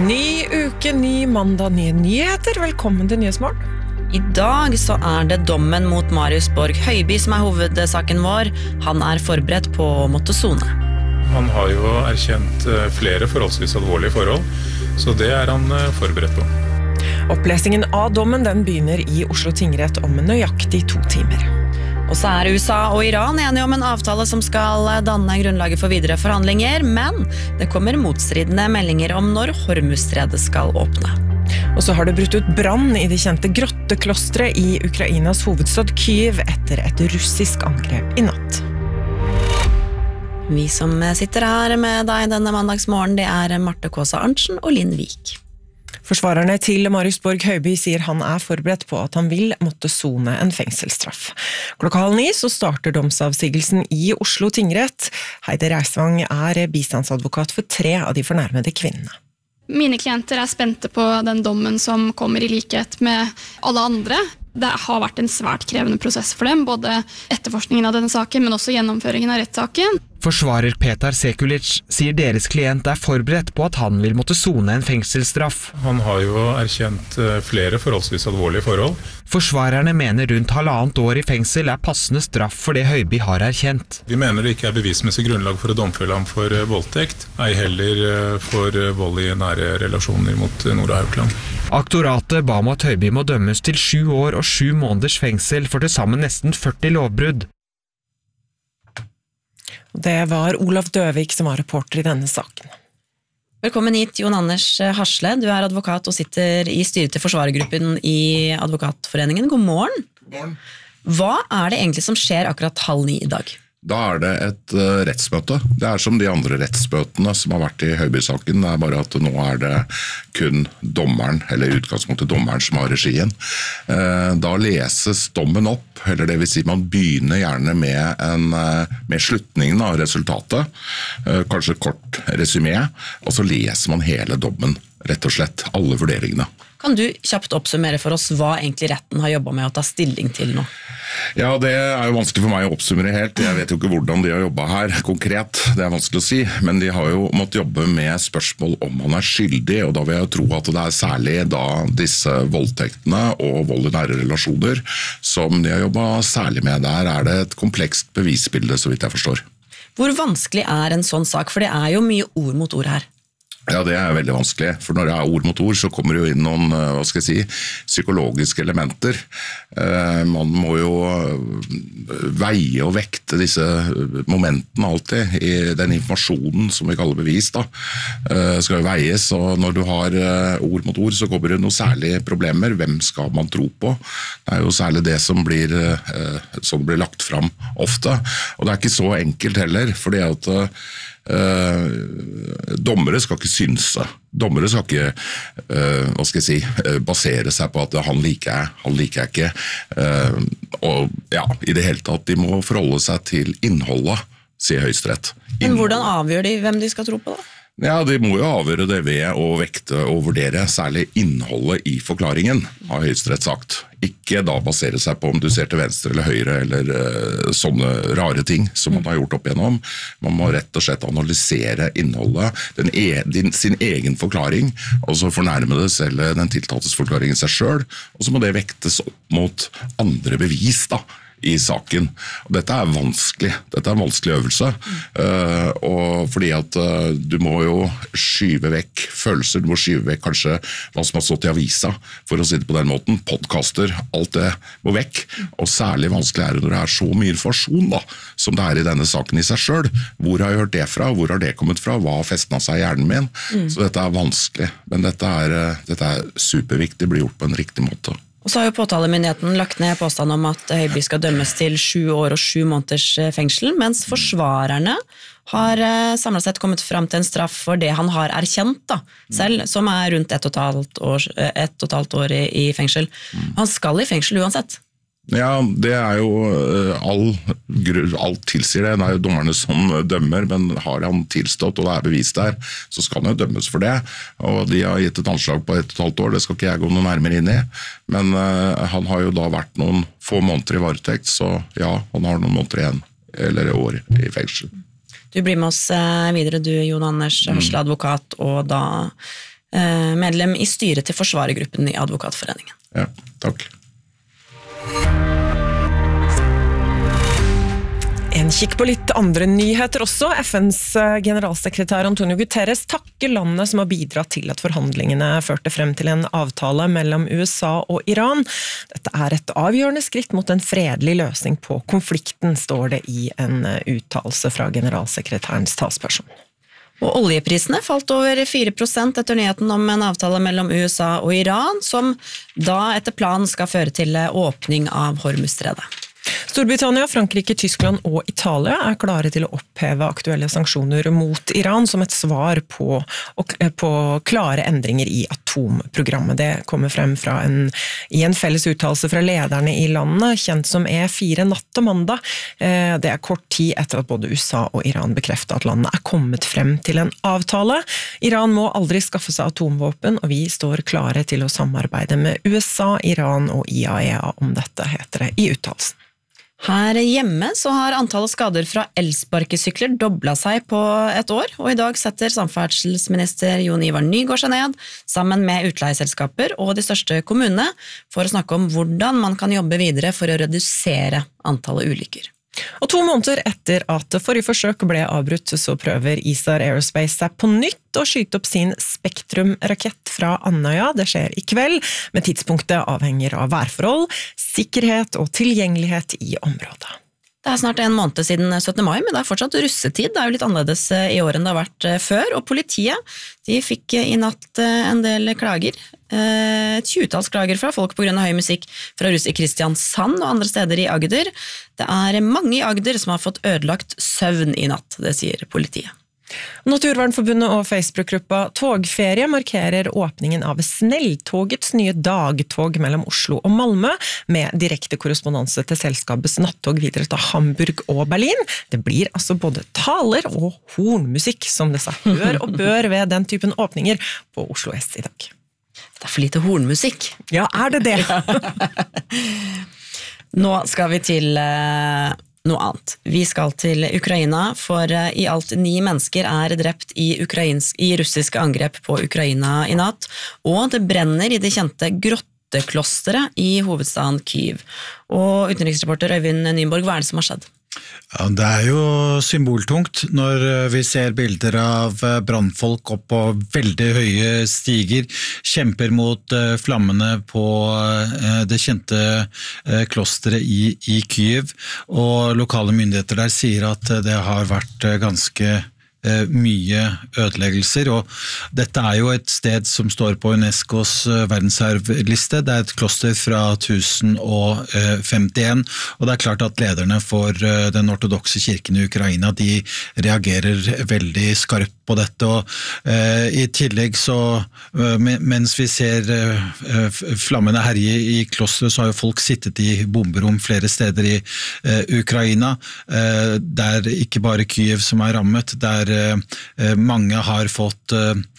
Ny uke, ny mandag, nye nyheter. Velkommen til Nyhetsmorgen. I dag så det dommen mot Marius Borg Høiby som hovedsaken vår. Han forberedt på å måtte sone. Han har jo erkjent flere forholdsvis alvorlige forhold, så det han forberedt på. Opplesingen av dommen den begynner i Oslo tingrett om nøyaktig 2 timer. Og så USA og Iran enige om en avtale som skal danne grunnlaget for videre forhandlinger, men det kommer motstridende meldinger om når Hormuzstredet skal åpne. Og så har det brutt ut brann i det kjente grotteklostret i Ukrainas hovedstad Kyiv etter et russisk angrep i natt. Vi som sitter her med deg denne mandagsmorgen, det Marte Kåsa Arntzen og Linn Vik. Forsvarerne til Marius Borg Høiby sier han forberedt på at han vil måtte sone en fengselsstraff. 8:30 så starter domsavsigelsen i Oslo tingrett. Heide Reisvang bistandsadvokat for 3 av de fornærmede kvinnene. Mine klienter spente på den dommen som kommer i likhet med alle andre. Det har vært en svært krevende prosess for dem, både etterforskningen av denne saken, men også gjennomføringen av rettssaken. Forsvarer Petar Sekulic sier deres klient forberedt på at han vil måtte sone en fengselsstraff. Han har jo erkjent flere forholdsvis alvorlige forhold. Forsvarerne mener rundt 1,5 år i fengsel passende straff for det Høiby har erkjent. Vi mener det ikke bevismessig grunnlag for å domfelle ham for voldtekt, ei heller for vold i nære relasjoner mot Nora Haukeland. Aktoratet ba om at Høiby må dømmes til 7 år og 7 måneders fengsel for til sammen nesten 40 lovbrudd. Det var Olav Døvik som var reporter i denne saken. Velkommen hit, Jon Anders Hasle. Du advokat og sitter i styret til forsvarergruppen i Advokatforeningen. God morgen. God morgen. Hva det egentlig som skjer akkurat 8:30 i dag? Da det et rettsmøte. Det som de andre rettsmøtene som har vært i Høiby-saken. Det bare at nå det kun dommeren, eller i utgangspunktet dommeren som har regien. Da leses dommen opp, eller det vil si man begynner gjerne med slutningen av resultatet, kanskje kort resumé, og så leser man hele dommen, rett og slett, alle vurderingene. Kan du kjapt oppsummere for oss hva egentlig retten har jobbet med å ta stilling til nå? Ja, det jo vanskelig for meg å oppsummere helt. Jeg vet jo ikke hvordan de har jobbet her konkret, det vanskelig å si, men de har jo måttet jobbe med spørsmål om han skyldig, og da vil jeg jo tro at det særlig da disse voldtektene og vold i nære relasjoner som de har jobbet særlig med. Der det et komplekst bevisbilde, så vidt jeg forstår. Hvor vanskelig en sånn sak? For det jo mye ord mot ord her. Ja, det veldig vanskelig, for når det ord mot ord så kommer det jo inn noen, hva skal jeg si, psykologiske elementer. Man må jo veie og vekte disse momentene alltid, i den informasjonen som vi kaller bevis da, skal jo veies, og når du har ord mot ord så kommer det noen særlige problemer. Hvem skal man tro på? Det jo særlig det som blir lagt fram ofte, og det ikke så enkelt heller, fordi at dommere skal ikke synse. Dommere skal ikke, hva skal jeg si, basere seg på at han liker jeg ikke. Og ja, i det hele tatt, de må forholde seg til innholdet, sier Høyesterett. Men hvordan avgjør de hvem de skal tro på da? Ja, de må jo avgjøre det ved å vekte og vurdere særlig innholdet i forklaringen, har Høyesterett sagt. Ikke da basere seg på om du ser til venstre eller høyre eller sånne rare ting som man har gjort opp igjennom. Man må rett og slett analysere innholdet, sin egen forklaring, og så fornærmedes eller den tiltaltes forklaring i seg selv, og så må det vektes opp mot andre bevis da, i saken. Og dette vanskelig. Dette en vanskelig øvelse. Og fordi at du må jo skyve vekk følelser, du må skyve vekk kanskje hva som har stått i avisa, for å si det på den måten, podcaster, alt det må vekk. Og særlig vanskelig det når det så mye informasjon da, som det i denne saken i seg selv. Hvor har jeg hørt det fra? Hvor har det kommet fra? Hva har festet seg i hjernen min? Så dette vanskelig. Men dette superviktig, blir gjort på en riktig måte. Og så har jo påtalemyndigheten lagt ned påstand om at Høiby skal dømmes til 7 år og 7 måneders fengsel, mens forsvarerne har samlet sett kommet frem til en straff for det han har erkjent da, selv, som rundt 1,5 år i fengsel. Han skal i fengsel uansett. Ja, det jo alt tilsier det. Det jo dommerne som dømmer, men har han tilstått, og det bevist der, så skal han jo dømmes for det. Og de har gitt et anslag på 1,5 år, det skal ikke jeg gå noe nærmere inn i. Men han har jo da vært noen få måneder i varetekt, så ja, han har noen måneder igjen, eller år i fengsel. Du blir med oss videre, du Jon Anders Hasle, advokat, og da medlem i styret til forsvarergruppen i Advokatforeningen. Ja, takk. En kikk på litt andre nyheter også. FNs generalsekretær Antonio Guterres takker landet som har bidratt til at forhandlingene førte frem til en avtale mellom USA og Iran. Dette er et avgjørende skritt mot en fredelig løsning på konflikten, står det i en uttalelse fra generalsekretærens talsperson. Og oljeprisene falt over 4% etter nyheten om en avtale mellom USA og Iran, som da etter planen skal føre til åpning av Hormuzstredet. Storbritannia, Frankrike, Tyskland og Italia er klare til å oppheve aktuelle sanksjoner mot Iran som et svar på klare endringer i atomprogrammet. Det kommer frem i en felles uttalelse fra lederne i landene, kjent som E4 natt til mandag. Det er kort tid etter at både USA og Iran bekreftet at landene er kommet frem til en avtale. Iran må aldri skaffe seg atomvåpen, og vi står klare til å samarbeide med USA, Iran og IAEA om dette, heter det i uttalelsen. Her hjemme så har antallet skader fra elsparkesykler doblet seg på et år, og i dag setter samferdselsminister Jon Ivar Nygård seg ned sammen med utleieselskaper og de største kommunene for å snakke om hvordan man kan jobbe videre for å redusere antallet ulykker. Og 2 måneder etter at forrige forsøk ble avbrutt, så prøver Isar Aerospace seg på nytt å skyte opp sin Spektrum-rakett fra Andøya. Det skjer i kveld, men tidspunktet avhenger av værforhold, sikkerhet og tilgjengelighet i området. Det er snart en måned siden 17. mai, men det er fortsatt russetid. Det er jo litt annerledes i år enn det har vært før, og politiet de fikk i natt en del klager. Et 20-talls klager fra folk på grunn av høy musikk fra russ i Kristiansand og andre steder i Agder. Det er mange i Agder som har fått ødelagt søvn i natt, det sier politiet. Naturvernforbundet og Facebook-gruppa Togferie markerer åpningen av Snelltogets nye dagtog mellom Oslo og Malmö, med direkte korrespondanse til selskapets nattog videre til Hamburg og Berlin. Det blir altså både taler og hornmusikk, som det seg hør og bør ved den typen åpninger på Oslo S i dag. Det er for lite hornmusikk. Ja, er det det? Nå skal vi til noe annet. Vi skal til Ukraina, for i alt 9 mennesker er drept i russiske angrep på Ukraina i natt, og det brenner i det kjente grotteklosteret i hovedstaden Kyiv. Og utenriksreporter Øyvind Nyborg, hva er det som har skjedd? Ja, det er jo symboltungt når vi ser bilder av brannfolk opp på veldig høye stiger, kjemper mot flammene på det kjente klosteret i Kyiv, og lokale myndigheter der sier at det har vært ganske mye ødeleggelser, og dette er jo et sted som står på UNESCOs verdensarvliste. Det er et kloster fra 1051, og det er klart at lederne for den ortodokse kirken i Ukraina, de reagerer veldig skarpt på dette, og i tillegg så, mens vi ser flammene herje i klosteret, så har jo folk sittet i bomberom flere steder i Ukraina. Det er ikke bare Kyiv som er rammet, der mange har fått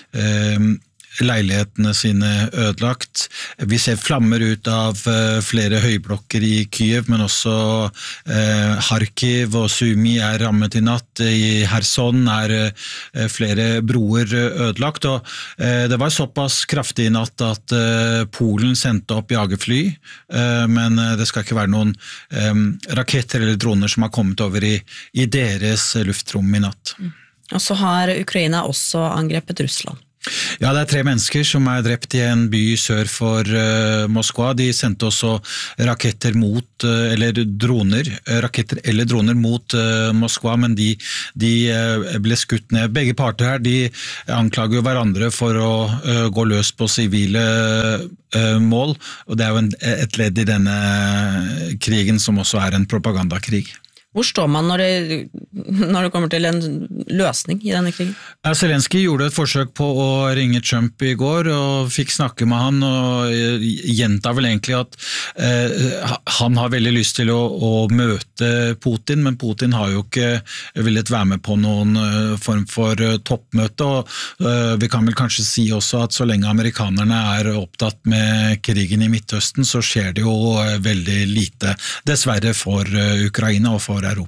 leilighetene sine ødelagt. Vi ser flammer ut av flere høyblokker i Kyiv, men også Kharkiv og Sumy er rammet i natt. I Kherson er flere broer ødelagt, og det var såpass kraftig i natt at Polen sendte opp jagerfly, men det skal ikke være noen raketter eller droner som har kommet over i deres luftrom i natt. Og så har Ukraina også angrepet Russland. Ja, det er 3 mennesker som er drept i en by sør for Moskva. De sendte også raketter eller droner mot Moskva, men de ble skutt ned. Begge parter her, de anklager jo hverandre for å gå løs på sivile mål, og det er jo et ledd i denne krigen som også er en propagandakrig. Hvor står man når det kommer til en løsning i denne krigen? Zelenskyj gjorde et forsøk på å ringe Trump i går og fikk snakke med han, og gjentar vel egentlig at han har veldig lyst til å møte Putin, men Putin har jo ikke villet være med på noen form for toppmøte, og vi kan vel kanskje si også at så lenge amerikanerne er opptatt med krigen i Midtøsten, så skjer det jo veldig lite, dessverre for Ukraina og for Europa.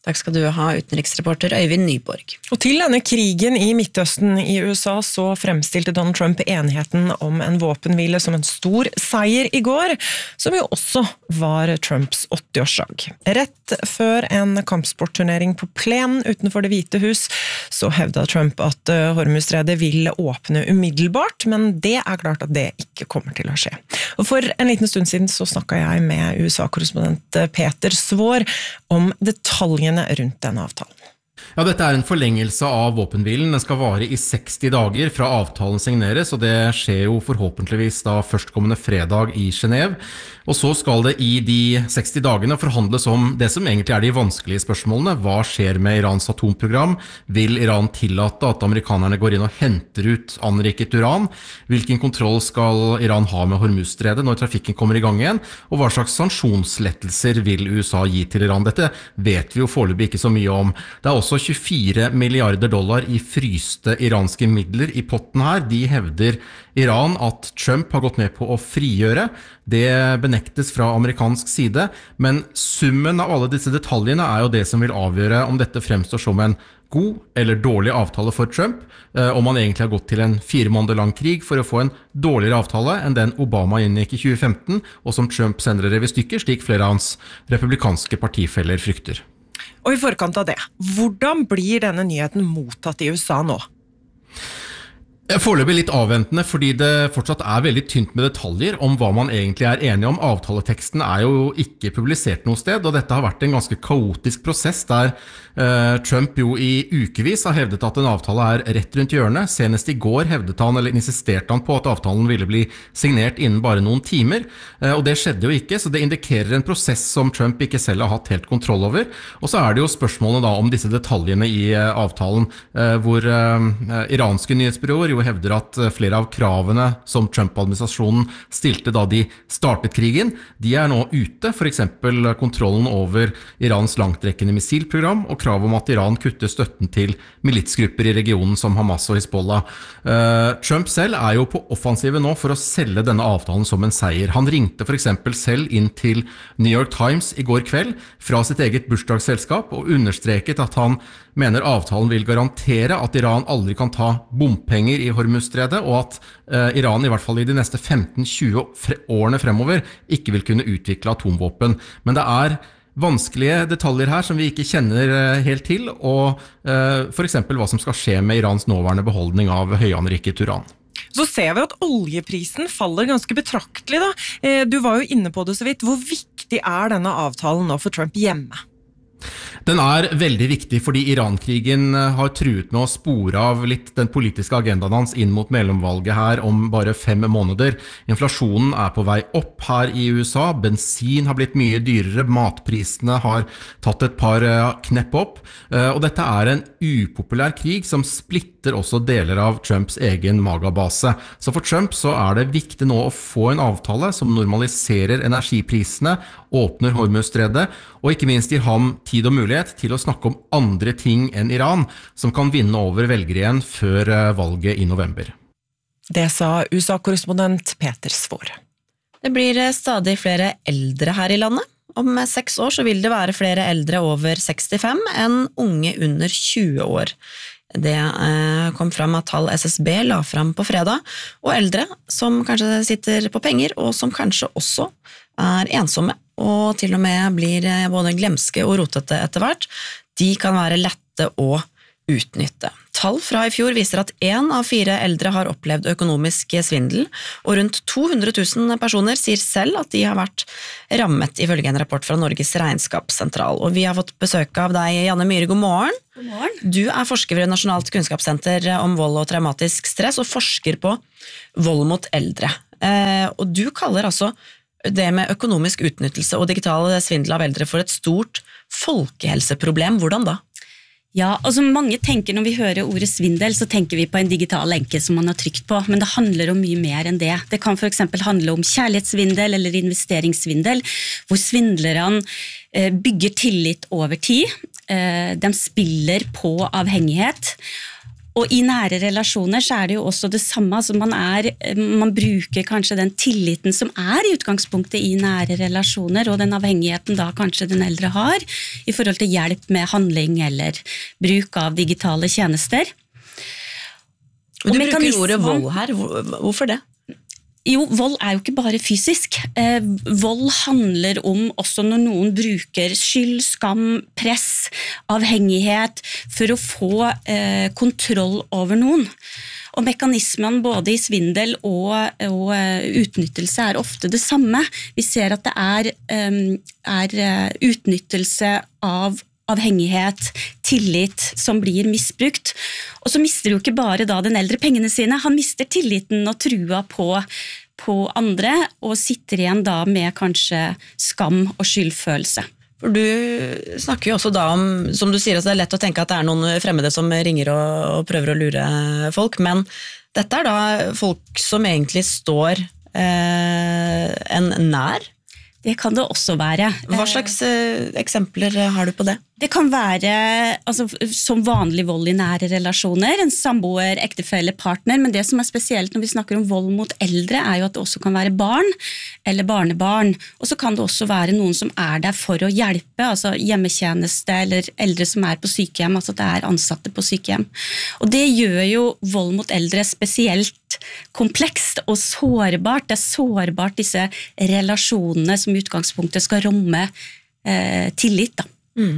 Takk skal du ha, utenriksreporter Øyvind Nyborg. Og til denne krigen i Midtøsten i USA så fremstilte Donald Trump enigheten om en våpenhvile som en stor seier i går, som jo også var Trumps 80-årsdag. Rett før en kampsportturnering på plen utenfor Det hvite hus, så hevda Trump at Hormuzstredet vil åpne umiddelbart, men det er klart at det ikke kommer til å skje. Og for en liten stund siden så snakket jeg med USA-korrespondent Peter Svår om detaljene rundt denne avtalen. Ja, dette er en forlengelse av våpenhvilen. Den skal vare i 60 dager fra avtalen signeres, og det skjer jo forhåpentligvis da førstkommende fredag i Genève. Og så skal det i de 60 dagene forhandles om det som egentlig er de vanskelige spørsmålene. Hva skjer med Irans atomprogram? Vil Iran tillate at amerikanerne går inn og henter ut anriket uran? Hvilken kontroll skal Iran ha med Hormuzstredet når trafikken kommer i gang igjen? Og hva slags sanksjonslettelser vil USA gi til Iran? Dette vet vi jo foreløpig ikke så mye om. Det er også 24 milliarder dollar i fryste iranske midler i potten her. De hevder Iran at Trump har gått med på å frigjøre. Det benektes fra amerikansk side, men summen av alle disse detaljene er jo det som vil avgjøre om dette fremstår som en god eller dårlig avtale for Trump, om han egentlig har gått til en 4 måneder lang krig for å få en dårligere avtale enn den Obama inngikk i 2015, og som Trump senere rev i stykker, slik flere av hans republikanske partifeller frykter. Og i forkant av det, hvordan blir denne nyheten mottatt i USA nå? Foreløpig litt avventende, fordi det fortsatt er veldig tynt med detaljer om hva man egentlig er enige om. Avtaleteksten er jo ikke publisert noe sted, og dette har vært en ganske kaotisk prosess der Trump jo i ukevis har hevdet at en avtale er rett rundt hjørnet. Senest i går insisterte han på at avtalen ville bli signert innen bare noen timer, og det skjedde jo ikke, så det indikerer en prosess som Trump ikke selv har hatt helt kontroll over. Og så er det jo spørsmålet da om disse detaljene i avtalen, hvor iranske nyhetsbyråer jo hevder at flere av kravene som Trump-administrasjonen stilte da de startet krigen, de er nå ute, for eksempel kontrollen over Irans langtrekkende missilprogram og krav om at Iran kutter støtten til militsgrupper i regionen som Hamas og Hezbollah. Trump selv er jo på offensive nå for å selge denne avtalen som en seier. Han ringte for eksempel selv inn til New York Times i går kveld fra sitt eget bursdagsselskap og understreket at han mener avtalen vil garantere at Iran aldri kan ta bompenger i Hormuzstredet, og at Iran i hvert fall i de neste 15-20 årene fremover ikke vil kunne utvikle atomvåpen. Men det er vanskelige detaljer her som vi ikke kjenner helt til, og for eksempel hva som skal skje med Irans nåværende beholdning av høyanriket uran. Så ser vi at oljeprisen faller ganske betraktelig da. Du var jo inne på det så vidt. Hvor viktig er denne avtalen nå for Trump hjemme? Den er veldig viktig fordi Iran-krigen har truet med å spore av litt den politiske agendaen hans inn mot mellomvalget her om bare 5 måneder. Inflasjonen er på vei opp her i USA, bensin har blitt mye dyrere, matprisene har tatt et par knepp opp, og dette er en upopulær krig som splitter også deler av Trumps egen magabase. Så for Trump så er det viktig nå å få en avtale som normaliserer energiprisene, åpner Hormuzstredet, og ikke minst gir ham tid og mulighet til å snakke om andre ting enn Iran, som kan vinne over velgere igjen før valget i november. Det sa USA-korrespondent Peter Svår. Det blir stadig flere eldre her i landet. Om 6 år så vil det være flere eldre over 65 enn unge under 20 år. Det kom fram at tall SSB la fram på fredag, og eldre som kanskje sitter på penger, og som kanskje også er ensomme, og til og med blir både glemske og rotete etter hvert, de kan være lette å utnytte. Tall fra i fjor viser at 1 av 4 eldre har opplevd økonomisk svindel, og rundt 200 000 personer sier selv at de har vært rammet ifølge en rapport fra Norges regnskapssentral. Og vi har fått besøk av deg, Janne Myhre, god morgen. God morgen. Du er forsker ved Nasjonalt kunnskapssenter om vold og traumatisk stress, og forsker på vold mot eldre. Og du kaller altså det med økonomisk utnyttelse og digital svindel av eldre for et stort folkehelseproblem. Hvordan da? Ja, altså mange tenker når vi hører ordet svindel, så tenker vi på en digital lenke som man har trykt på, men det handler om mye mer enn det. Det kan for eksempel handle om kjærlighetssvindel eller investeringssvindel, hvor svindlerne bygger tillit over tid, de spiller på avhengighet, Og i nære relasjoner så det jo også det samme, altså man bruker kanskje den tilliten som i utgangspunktet i nære relasjoner, og den avhengigheten da kanskje den eldre har, i forhold til hjelp med handling eller bruk av digitale tjenester. Men du bruker ordet vold her, hvorfor det? Jo, vold jo ikke bare fysisk. Vold handler om også når noen bruker skyld, skam, press, avhengighet for å få kontroll over noen. Og mekanismen både i svindel og utnyttelse ofte det samme. Vi ser at det utnyttelse av avhengighet, tillit som blir misbrukt. Og så mister jo ikke bare da den eldre pengene sine, han mister tilliten og trua på andre, og sitter igjen da med kanskje skam og skyldfølelse. For du snakker jo også da om, som du sier, at det lett å tenke at det noen fremmede som ringer og prøver å lure folk, men dette da folk som egentlig står en nær. Det kan det også være. Hva slags eksempler har du på det? Det kan være som vanlig vold i nære relasjoner, en samboer, ektefelle, partner, men det som spesielt når vi snakker om vold mot eldre jo at det også kan være barn eller barnebarn, og så kan det også være noen som der for å hjelpe, altså hjemmetjeneste eller eldre som på sykehjem, altså det ansatte på sykehjem. Og det gjør jo vold mot eldre spesielt komplekst og sårbart. Det sårbart disse relasjonene som i utgangspunktet skal romme tillit da.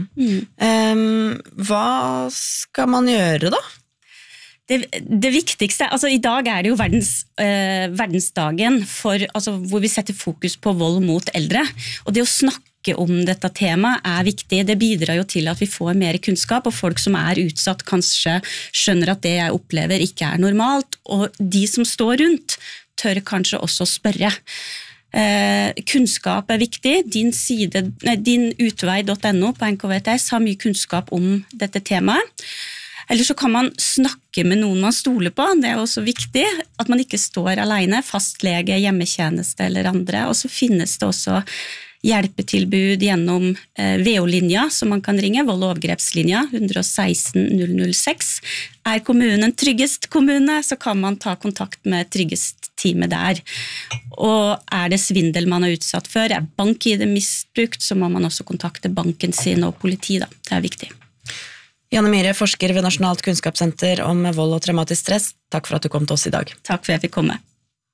Hva skal man gjøre da? Det viktigste, altså i dag det jo verdensdagen hvor vi setter fokus på vold mot eldre, og det å snakke om dette temaet viktig. Det bidrar jo til at vi får mer kunnskap, og folk som utsatt kanskje skjønner at det jeg opplever ikke normalt, og de som står rundt tør kanskje også spørre. Kunnskap viktig. Din utvei.no på NKVTS har mye kunnskap om dette temaet. Eller så kan man snakke med noen man stoler på. Det også viktig at man ikke står alene, fastlege, hjemmetjeneste eller andre. Og så finnes det også hjelpetilbud gjennom VO-linja som man kan ringe, vold- og overgrepslinja 116 006. Kommunen tryggest kommune, så kan man ta kontakt med tryggest teamet der. Og det svindel man har utsatt for, bank-ID misbrukt, så må man også kontakte banken sin og politi da. Det viktig. Janne Myhre, forsker ved Nasjonalt kunnskapssenter om vold og traumatisk stress. Takk for at du kom til oss i dag. Takk for at jeg fikk komme.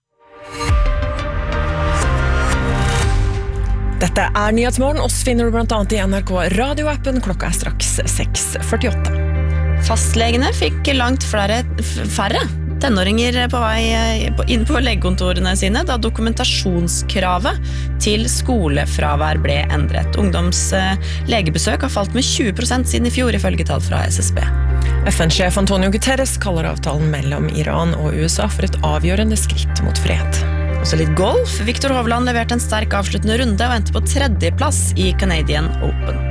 Dette Nyhetsmorgen, oss finner du blant annet i NRK radioappen, klokka straks 6:48. Fastlegene fikk langt færre tenåringer på vei inn på legekontorene sine da dokumentasjonskravet til skolefravær ble endret. Ungdoms legebesøk har falt med 20% siden i fjor, ifølge tall fra SSB. FN-sjef Antonio Guterres kaller avtalen mellom Iran og USA for et avgjørende skritt mot fred. Også litt golf. Victor Hovland leverte en sterk avsluttende runde og endte på 3. plass i Canadian Open.